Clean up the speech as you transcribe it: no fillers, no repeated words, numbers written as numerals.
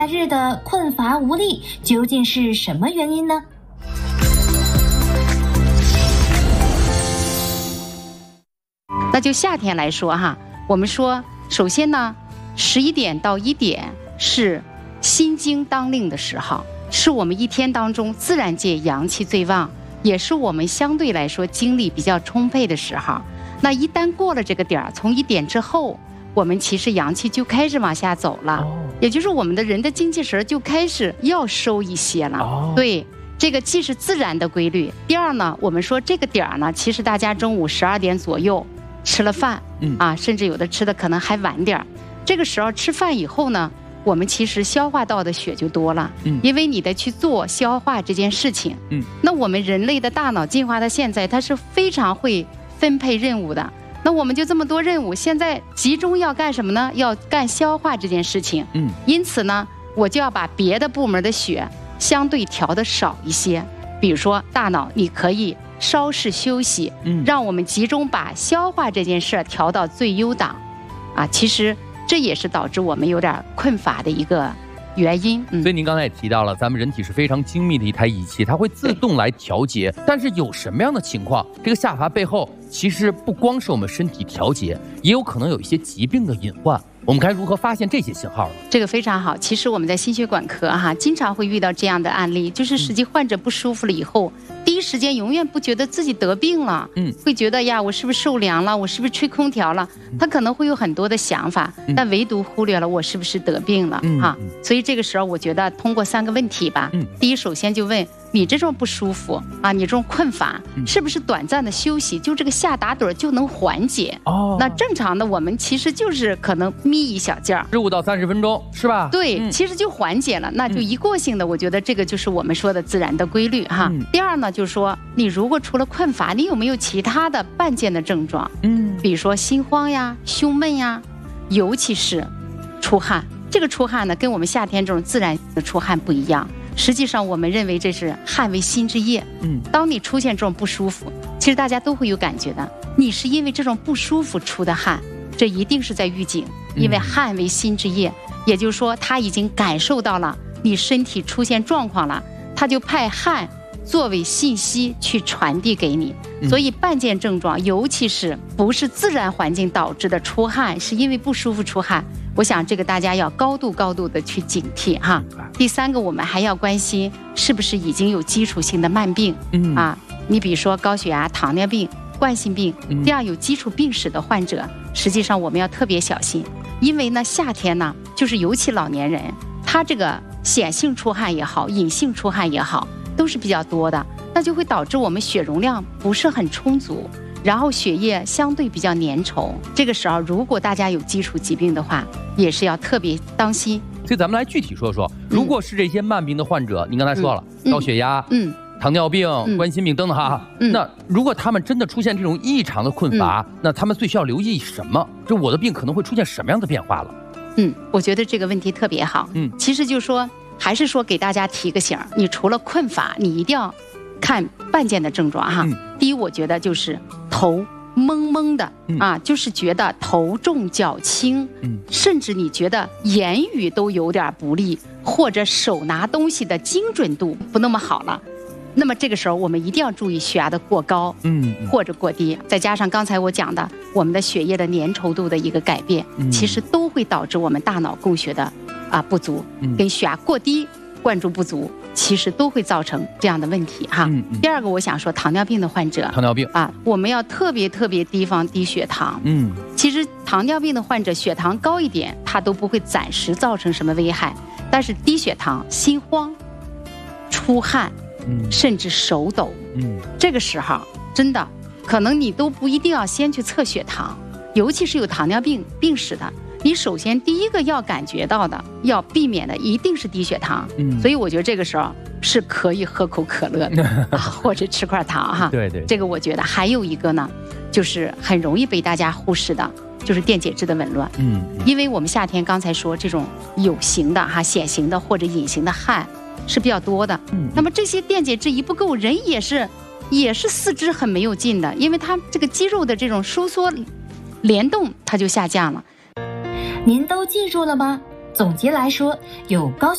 夏日的困乏无力究竟是什么原因呢？ 那就夏天来说哈，我们说首先呢，11点到1点是心经当令的时候，是我们一天当中自然界阳气最旺，也是我们相对来说精力比较充沛的时候。那一旦过了这个点儿，从1点之后，我们其实阳气就开始往下走了，也就是我们的人的精气神就开始要收一些了。对，这个既是自然的规律。第二呢，我们说这个点儿呢，其实大家中午12点左右吃了饭，甚至有的吃的可能还晚点儿。这个时候吃饭以后呢，我们其实消化道的血就多了，因为你得去做消化这件事情。那我们人类的大脑进化到现在，它是非常会分配任务的。那我们就这么多任务，现在集中要干什么呢？要干消化这件事情。因此呢，我就要把别的部门的血相对调得少一些。比如说大脑，你可以稍事休息，让我们集中把消化这件事调到最优档。其实这也是导致我们有点困乏的一个原因。 所以您刚才也提到了，咱们人体是非常精密的一台仪器，它会自动来调节。但是有什么样的情况，这个下乏背后其实不光是我们身体调节，也有可能有一些疾病的隐患。我们该如何发现这些信号呢？ 这个非常好。其实我们在心血管科经常会遇到这样的案例，就是实际患者不舒服了以后，第一时间永远不觉得自己得病了，会觉得呀，我是不是受凉了，我是不是吹空调了，他可能会有很多的想法，但唯独忽略了我是不是得病了所以这个时候我觉得通过3个问题吧。第一，首先就问你这种不舒服你这种困乏是不是短暂的休息，就这个下打盹就能缓解？那正常的我们其实就是可能眯一小觉 ，15到30分钟是吧？ 对，其实就缓解了。那就一过性的，我觉得这个就是我们说的自然的规律第二呢，就是说你如果除了困乏，你有没有其他的伴见的症状？比如说心慌呀、胸闷呀，尤其是出汗。这个出汗呢，跟我们夏天这种自然的出汗不一样。实际上我们认为这是汗为心之液。当你出现这种不舒服，其实大家都会有感觉的，你是因为这种不舒服出的汗，这一定是在预警。因为汗为心之液，也就是说他已经感受到了你身体出现状况了，他就派汗作为信息去传递给你。所以伴见症状，尤其是不是自然环境导致的出汗，是因为不舒服出汗，我想这个大家要高度的去警惕第3个，我们还要关心是不是已经有基础性的慢病你比如说高血压、糖尿病、冠心病，这样有基础病史的患者，实际上我们要特别小心。因为呢，夏天呢，就是尤其老年人，他这个显性出汗也好，隐性出汗也好，都是比较多的，那就会导致我们血容量不是很充足，然后血液相对比较粘稠。这个时候如果大家有基础疾病的话，也是要特别当心。 所以咱们来具体说说，如果是这些慢病的患者，您刚才说了高血压、糖尿病、冠心病等等那如果他们真的出现这种异常的困乏，那他们最需要留意什么？就我的病可能会出现什么样的变化了？ 我觉得这个问题特别好。其实就是说，还是说给大家提个醒，你除了困乏，你一定要看伴见的症状第一，我觉得就是头懵懵的就是觉得头重脚轻，甚至你觉得言语都有点不利，或者手拿东西的精准度不那么好了。那么这个时候我们一定要注意血压的过高或者过低，再加上刚才我讲的我们的血液的粘稠度的一个改变，其实都会导致我们大脑供血的不足，跟血压过低、灌注不足，其实都会造成这样的问题第二个，我想说糖尿病的患者， 糖尿病我们要特别提防低血糖。其实糖尿病的患者血糖高一点，它都不会暂时造成什么危害，但是低血糖、心慌、出汗，甚至手抖，这个时候真的可能你都不一定要先去测血糖，尤其是有糖尿病病史的，你首先第一个要感觉到的，要避免的一定是低血糖。所以我觉得这个时候是可以喝口可乐的或者吃块糖对， 这个我觉得还有一个呢，就是很容易被大家忽视的，就是电解质的紊乱。因为我们夏天刚才说这种有形的显形的或者隐形的汗是比较多的，那么这些电解质一不够，人也是四肢很没有劲的，因为它这个肌肉的这种收缩联动它就下降了。 您都记住了吗？总结来说，有高血